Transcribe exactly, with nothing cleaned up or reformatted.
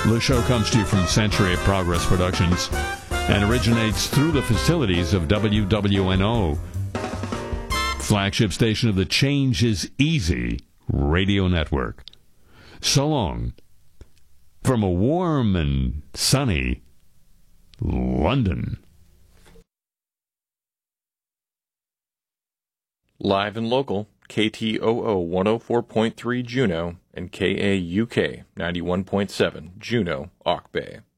The show comes to you from Century of Progress Productions and originates through the facilities of W W N O, flagship station of the Change is Easy radio network. So long from a warm and sunny London. Live and local, K T O O one oh four point three Juneau and K A U K ninety-one point seven Juneau, Auk Bay.